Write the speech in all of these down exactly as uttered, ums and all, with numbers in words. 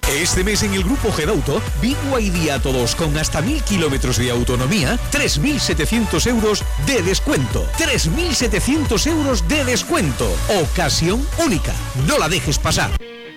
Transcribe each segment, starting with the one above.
Este mes en el Grupo Gedauto, Big Y D a todos con hasta mil kilómetros de autonomía, tres mil setecientos euros de descuento. tres mil setecientos euros de descuento. Ocasión única. No la dejes pasar.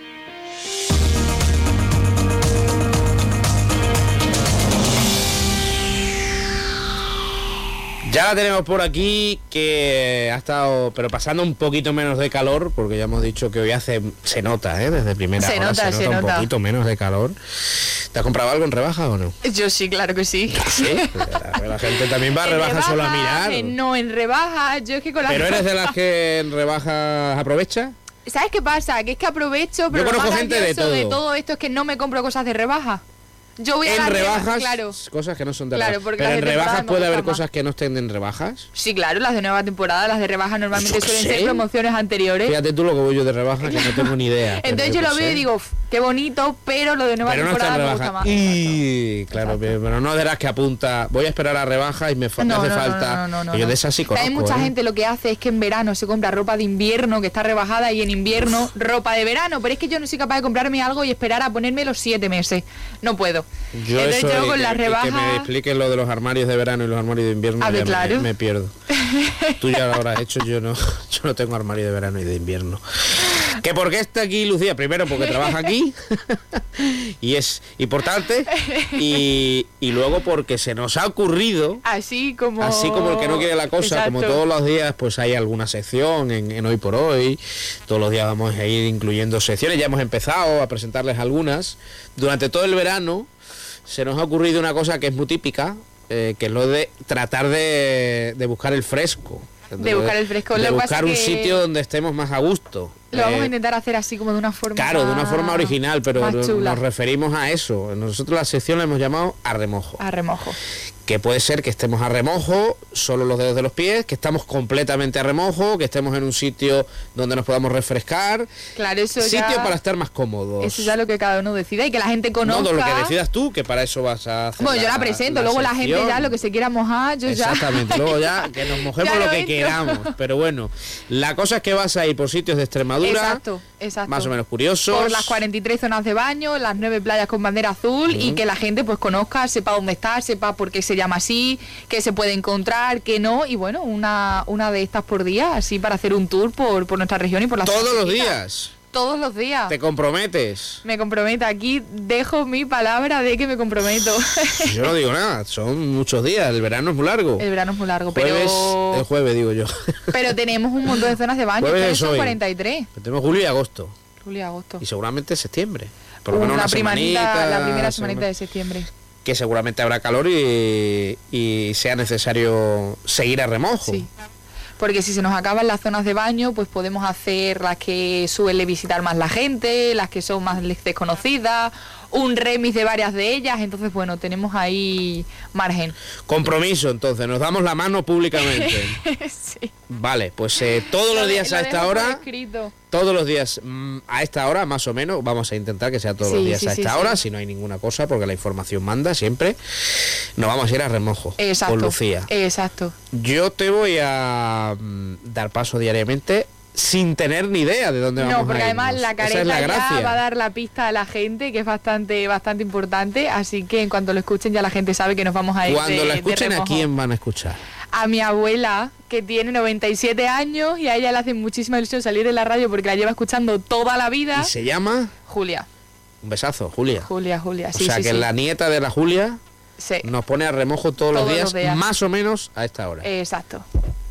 Ya la tenemos por aquí, que ha estado, pero pasando un poquito menos de calor, porque ya hemos dicho que hoy hace, se nota, ¿eh? Desde primera se hora nota, se, se nota un nota. poquito menos de calor. ¿Te has comprado algo en rebaja o no? Yo sí, claro que sí. Sí, la, la gente también va a En rebaja solo a mirar. eh, No, en rebaja, yo es que con la... ¿Pero eres de las que en rebajas aprovecha? ¿Sabes qué pasa? Que es que aprovecho, pero Yo lo conozco más gente de gracioso todo. de todo esto es que no me compro cosas de rebaja. Yo voy a En las rebajas, claro. cosas que no son de Claro, rebajas. porque Pero las en de temporada rebajas me puede gustan haber más. cosas que no estén en rebajas. Sí, claro, las de nueva temporada, las de rebaja normalmente Yo suelen sé. ser promociones anteriores. Fíjate tú lo que voy yo de rebajas, que no tengo ni idea. pero Entonces yo qué lo veo sé. y digo, "Uf, qué bonito", pero lo de nueva Pero no está temporada en me gusta rebaja. más. Y claro, Exacto. pero no verás que apunta, voy a esperar a rebaja y me, fa- me No, hace no, no, falta. no, no, no, Y yo no. de esas sí Hay conozco, mucha ¿eh? gente lo que hace es que en verano se compra ropa de invierno que está rebajada y en invierno ropa de verano, pero es que yo no soy capaz de comprarme algo y esperar a ponérmelo los siete meses. No puedo. Yo Entonces eso yo y con que, las y que rebajas... me expliquen lo de los armarios de verano y los armarios de invierno, A ver, ya me- claro. me, pierdo. Tú ya lo habrás hecho, yo no, yo no tengo armario de verano y de invierno. ¿Que por qué está aquí Lucía? Primero porque trabaja aquí y es importante, y, y luego porque se nos ha ocurrido, Así como... así como el que no quiere la cosa, Exacto. como todos los días pues hay alguna sección en, en Hoy por Hoy, todos los días vamos a ir incluyendo secciones, ya hemos empezado a presentarles algunas. Durante todo el verano se nos ha ocurrido una cosa que es muy típica, eh, que es lo de tratar de, de buscar el fresco. De buscar el fresco. De Lo que pasa buscar un que sitio donde estemos más a gusto. Lo vamos Eh, a intentar hacer así como de una forma... Claro, de una forma original, pero más nos chula. referimos a eso. Nosotros la sección la hemos llamado a remojo. A remojo. Que puede ser que estemos a remojo, solo los dedos de los pies, que estamos completamente a remojo, que estemos en un sitio donde nos podamos refrescar. Claro, eso Sitio ya... para estar más cómodos. Eso ya lo que cada uno decida y que la gente No, conozca... no, lo que decidas tú, que para eso vas a hacer. Bueno, yo la presento, luego la gente sección. ya lo que se quiera mojar, yo ya... Exactamente, luego ya que nos mojemos Ya lo lo que entro. queramos. Pero bueno, la cosa es que vas a ir por sitios de Extremadura, Exacto, exacto. más o menos curiosos. Por las cuarenta y tres zonas de baño, las nueve playas con bandera azul, y que la gente pues conozca, sepa dónde está, sepa por qué se llama así, qué se puede encontrar, qué no, y bueno, una, una de estas por día, así para hacer un tour por, por nuestra región y por la Todos zona los cerquita. días. Todos los días. ¿Te comprometes? Me comprometo, aquí dejo mi palabra de que me comprometo. Yo no digo nada, son muchos días, el verano es muy largo. El verano es muy largo, Jueves, pero el jueves digo yo. pero tenemos un montón de zonas de baño, Jueves que es son hoy. cuarenta y tres. Tenemos julio y agosto, Julio y agosto. y seguramente septiembre. Por lo menos Una una primanita, semanita, la primera semana- semanita de septiembre. que seguramente habrá calor y, y sea necesario seguir a remojo. Sí. Porque si se nos acaban las zonas de baño, pues podemos hacer las que suele visitar más la gente, las que son más desconocidas, un remix de varias de ellas, entonces bueno, tenemos ahí margen. Compromiso, entonces, nos damos la mano públicamente. Sí. Vale, pues eh, todos los Lo- días lo a dejo esta por hora, escrito. todos los días mm, a esta hora, más o menos, vamos a intentar que sea todos los Sí, días sí, a sí, esta sí. hora, si no hay ninguna cosa, porque la información manda siempre, nos vamos a ir a remojo Exacto. con Lucía. Exacto. Yo te voy a mm, dar paso diariamente sin tener ni idea de dónde vamos No, porque a además irnos. la Esa careta es la ya gracia. va a dar la pista a la gente, que es bastante bastante importante, así que en cuanto lo escuchen ya la gente sabe que nos vamos a ir Cuando de- la de escuchen, ¿a remojo. quién van a escuchar? A mi abuela, que tiene noventa y siete años, y a ella le hace muchísima ilusión salir en la radio porque la lleva escuchando toda la vida. Y se llama... Julia, Un besazo, Julia. Julia, Julia, sí, o sea sí, que sí. la nieta de la Julia Sí, nos pone a remojo todos, los, Todos días, los días. más o menos a esta hora. exacto.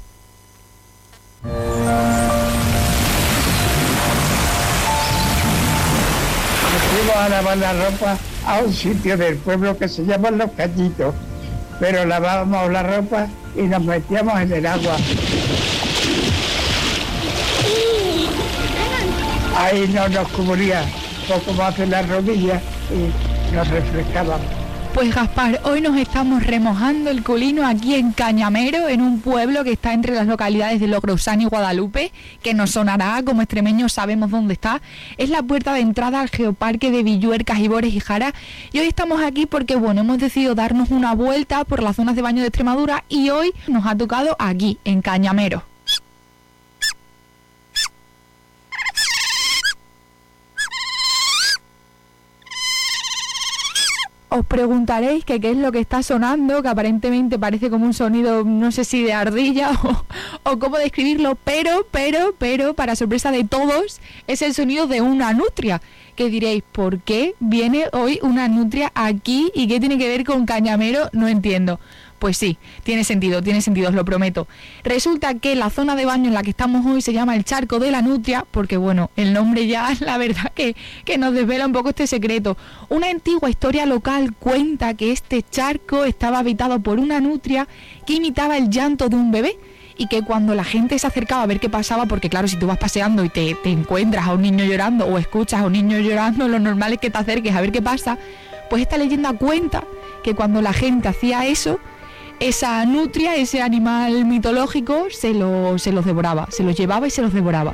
Fuimos a lavar la ropa a un sitio del pueblo que se llama Los Cañitos, pero lavábamos la ropa y nos metíamos en el agua. Ahí no nos cubría poco más de las rodillas y nos refrescábamos. Pues Gaspar, hoy nos estamos remojando el culino aquí en Cañamero, en un pueblo que está entre las localidades de Logrosán y Guadalupe, que nos sonará, como extremeños sabemos dónde está. Es la puerta de entrada al geoparque de Villuercas, Ibores y Jara. Y hoy estamos aquí porque, bueno, hemos decidido darnos una vuelta por las zonas de baño de Extremadura y hoy nos ha tocado aquí, en Cañamero. Os preguntaréis que qué es lo que está sonando, que aparentemente parece como un sonido, no sé si de ardilla o, o cómo describirlo, pero, pero, pero, para sorpresa de todos, es el sonido de una nutria. Que diréis, ¿por qué viene hoy una nutria aquí y qué tiene que ver con Cañamero? No entiendo. Pues sí, tiene sentido, tiene sentido, os lo prometo. Resulta que la zona de baño en la que estamos hoy se llama el Charco de la Nutria, porque bueno, el nombre ya, la verdad que, que nos desvela un poco este secreto. Una antigua historia local cuenta que este charco estaba habitado por una nutria que imitaba el llanto de un bebé, y que cuando la gente se acercaba a ver qué pasaba, porque claro, si tú vas paseando y te, te encuentras a un niño llorando o escuchas a un niño llorando, lo normal es que te acerques a ver qué pasa, pues esta leyenda cuenta que cuando la gente hacía eso, esa nutria, ese animal mitológico, se, lo, se los devoraba, se los llevaba y se los devoraba.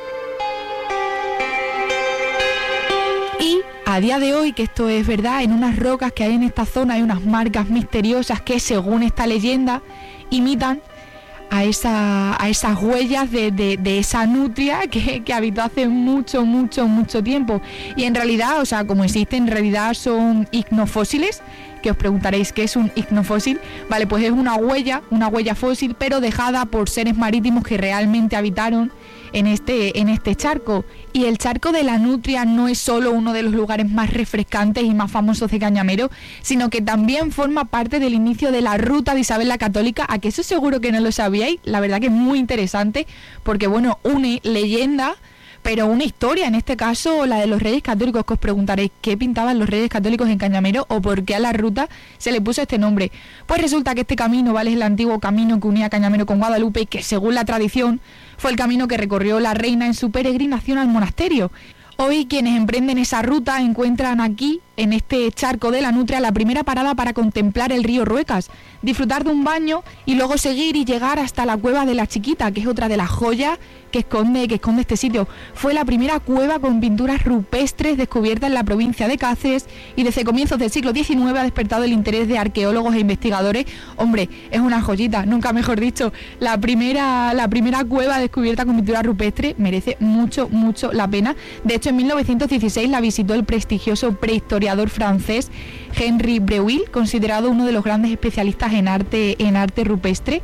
Y a día de hoy, que esto es verdad, en unas rocas que hay en esta zona hay unas marcas misteriosas que, según esta leyenda, imitan a, esa, a esas huellas de, de, de esa nutria que, que habitó hace mucho, mucho, mucho tiempo. Y en realidad, o sea, como existe, en realidad son icnofósiles, que os preguntaréis qué es un icnofósil. Vale, pues es una huella, una huella fósil, pero dejada por seres marítimos que realmente habitaron en este, en este charco. Y el Charco de la Nutria no es solo uno de los lugares más refrescantes y más famosos de Cañamero, sino que también forma parte del inicio de la ruta de Isabel la Católica. ¿A que eso seguro que no lo sabíais? La verdad que es muy interesante, porque bueno, une leyenda, pero una historia, en este caso la de los Reyes Católicos, que os preguntaréis qué pintaban los Reyes Católicos en Cañamero o por qué a la ruta se le puso este nombre. Pues resulta que este camino, ¿vale?, es el antiguo camino que unía Cañamero con Guadalupe y que, según la tradición, fue el camino que recorrió la reina en su peregrinación al monasterio. Hoy quienes emprenden esa ruta encuentran aquí, en este Charco de la Nutria, la primera parada para contemplar el río Ruecas, disfrutar de un baño y luego seguir y llegar hasta la Cueva de la Chiquita, que es otra de las joyas que esconde, que esconde este sitio. Fue la primera cueva con pinturas rupestres descubierta en la provincia de Cáceres y desde comienzos del siglo diecinueve ha despertado el interés de arqueólogos e investigadores. Hombre, es una joyita, nunca mejor dicho. La primera, la primera cueva descubierta con pinturas rupestres merece mucho, mucho la pena. De hecho, en mil novecientos dieciséis la visitó el prestigioso prehistoriador francés Henri Breuil, considerado uno de los grandes especialistas en arte, en arte rupestre.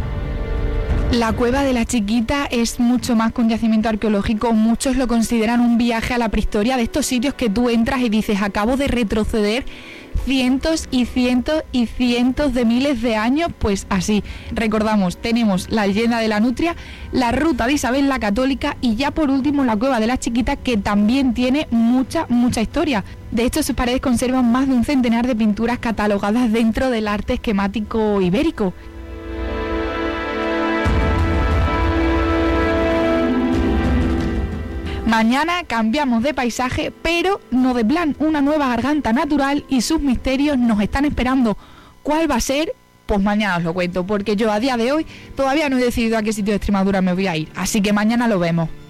La Cueva de la Chiquita es mucho más que un yacimiento arqueológico. Muchos lo consideran un viaje a la prehistoria, de estos sitios que tú entras y dices, acabo de retroceder cientos y cientos y cientos de miles de años. Pues así, recordamos, tenemos la leyenda de la Nutria, la ruta de Isabel la Católica y ya por último la Cueva de la Chiquita, que también tiene mucha, mucha historia. De hecho, sus paredes conservan más de un centenar de pinturas catalogadas dentro del arte esquemático ibérico. Mañana cambiamos de paisaje, pero no de plan. Una nueva garganta natural y sus misterios nos están esperando. ¿Cuál va a ser? Pues mañana os lo cuento, porque yo a día de hoy todavía no he decidido a qué sitio de Extremadura me voy a ir. Así que mañana lo vemos.